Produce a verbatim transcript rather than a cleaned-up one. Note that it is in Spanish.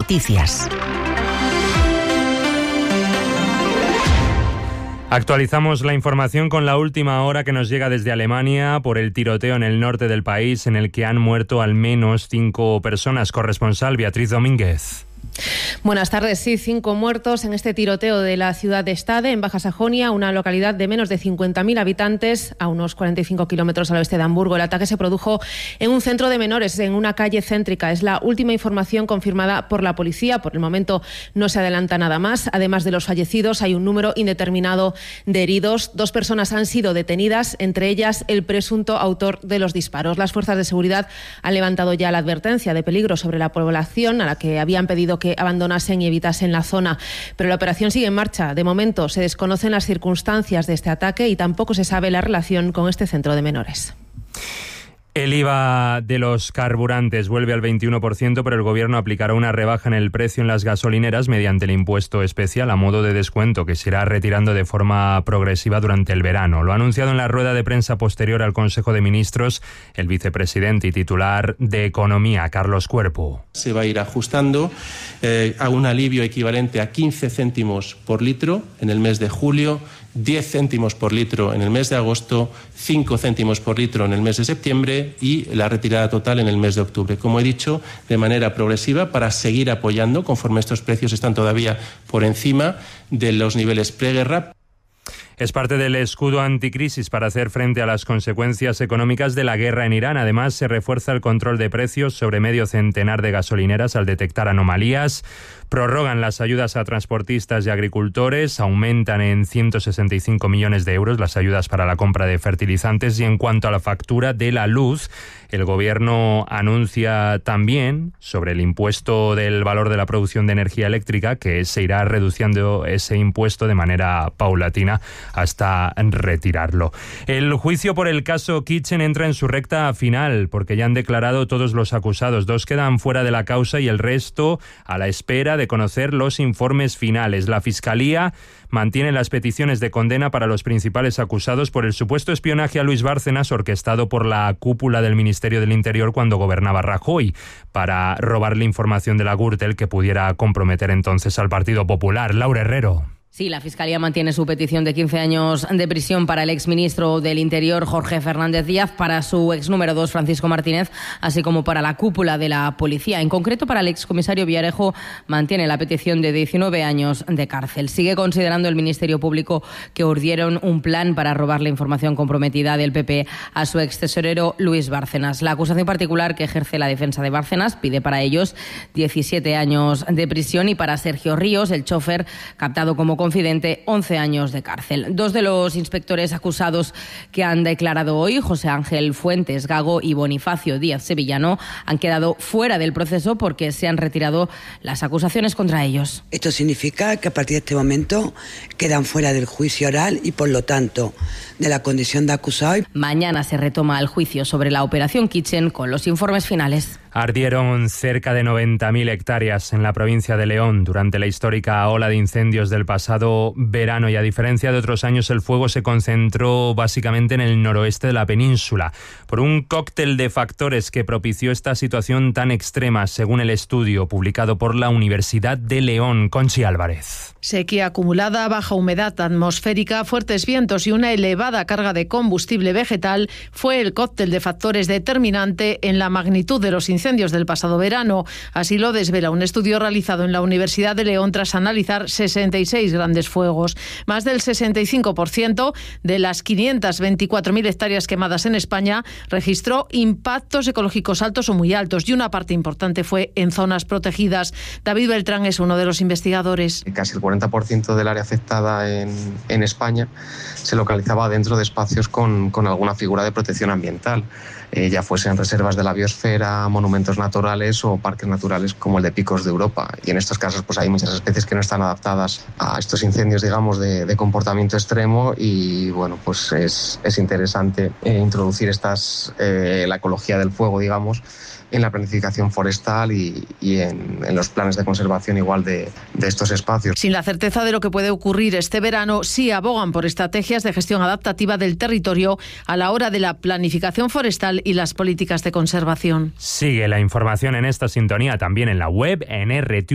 Noticias. Actualizamos la información con la última hora que nos llega desde Alemania por el tiroteo en el norte del país en el que han muerto al menos cinco personas. Corresponsal Beatriz Domínguez. Buenas tardes. Sí, cinco muertos en este tiroteo de la ciudad de Stade, en Baja Sajonia, una localidad de menos de cincuenta mil habitantes, a unos cuarenta y cinco kilómetros al oeste de Hamburgo. El ataque se produjo en un centro de menores, en una calle céntrica. Es la última información confirmada por la policía. Por el momento no se adelanta nada más. Además de los fallecidos, hay un número indeterminado de heridos. Dos personas han sido detenidas, entre ellas el presunto autor de los disparos. Las fuerzas de seguridad han levantado ya la advertencia de peligro sobre la población, a la que habían pedido que abandonasen y evitasen la zona. Pero la operación sigue en marcha. De momento se desconocen las circunstancias de este ataque y tampoco se sabe la relación con este centro de menores. El I V A de los carburantes vuelve al veintiuno por ciento, pero el Gobierno aplicará una rebaja en el precio en las gasolineras mediante el impuesto especial a modo de descuento que se irá retirando de forma progresiva durante el verano. Lo ha anunciado en la rueda de prensa posterior al Consejo de Ministros el vicepresidente y titular de Economía, Carlos Cuerpo. Se va a ir ajustando eh, a un alivio equivalente a quince céntimos por litro en el mes de julio, diez céntimos por litro en el mes de agosto, cinco céntimos por litro en el mes de septiembre y la retirada total en el mes de octubre. Como he dicho, de manera progresiva para seguir apoyando conforme estos precios están todavía por encima de los niveles preguerra. Es parte del escudo anticrisis para hacer frente a las consecuencias económicas de la guerra en Irán. Además, se refuerza el control de precios sobre medio centenar de gasolineras al detectar anomalías. Prorrogan las ayudas a transportistas y agricultores, aumentan en ciento sesenta y cinco millones de euros las ayudas para la compra de fertilizantes y en cuanto a la factura de la luz, el Gobierno anuncia también sobre el impuesto del valor de la producción de energía eléctrica que se irá reduciendo ese impuesto de manera paulatina hasta retirarlo. El juicio por el caso Kitchen entra en su recta final porque ya han declarado todos los acusados. Dos quedan fuera de la causa y el resto a la espera de conocer los informes finales. La Fiscalía mantiene las peticiones de condena para los principales acusados por el supuesto espionaje a Luis Bárcenas orquestado por la cúpula del Ministerio del Interior cuando gobernaba Rajoy para robarle información de la Gürtel que pudiera comprometer entonces al Partido Popular. Laura Herrero. Sí, la Fiscalía mantiene su petición de quince años de prisión para el exministro del Interior, Jorge Fernández Díaz, para su ex número dos, Francisco Martínez, así como para la cúpula de la policía. En concreto, para el excomisario Villarejo, mantiene la petición de diecinueve años de cárcel. Sigue considerando el Ministerio Público que urdieron un plan para robar la información comprometida del P P a su ex tesorero Luis Bárcenas. La acusación particular que ejerce la defensa de Bárcenas pide para ellos diecisiete años de prisión y para Sergio Ríos, el chofer captado como confidente, once años de cárcel. Dos de los inspectores acusados que han declarado hoy, José Ángel Fuentes Gago y Bonifacio Díaz Sevillano, han quedado fuera del proceso porque se han retirado las acusaciones contra ellos. Esto significa que a partir de este momento quedan fuera del juicio oral y, por lo tanto, de la condición de acusado. Mañana se retoma el juicio sobre la operación Kitchen con los informes finales. Ardieron cerca de noventa mil hectáreas en la provincia de León durante la histórica ola de incendios del pasado verano y a diferencia de otros años el fuego se concentró básicamente en el noroeste de la península por un cóctel de factores que propició esta situación tan extrema según el estudio publicado por la Universidad de León. Conchi Álvarez. Sequía acumulada, baja humedad atmosférica, fuertes vientos y una elevada carga de combustible vegetal fue el cóctel de factores determinante en la magnitud de los incendios del pasado verano. Así lo desvela un estudio realizado en la Universidad de León tras analizar sesenta y seis grandes fuegos. Más del sesenta y cinco por ciento de las quinientas veinticuatro mil hectáreas quemadas en España registró impactos ecológicos altos o muy altos y una parte importante fue en zonas protegidas. David Beltrán es uno de los investigadores. Casi el cuarenta por ciento del área afectada en, en España se localizaba dentro de espacios con, con alguna figura de protección ambiental, eh, ya fuesen reservas de la biosfera, monumentos naturales o parques naturales como el de Picos de Europa. Y en estos casos pues hay muchas especies que no están adaptadas a estos incendios, digamos, de, de comportamiento extremo y bueno, pues es, es interesante eh, introducir estas, eh, la ecología del fuego, digamos, en la planificación forestal y, y en, en los planes de conservación igual de, de estos espacios. Sin la certeza de lo que puede ocurrir este verano, sí abogan por estrategias de gestión adaptativa del territorio a la hora de la planificación forestal y las políticas de conservación. Sigue la información en esta sintonía también en la web en R T V.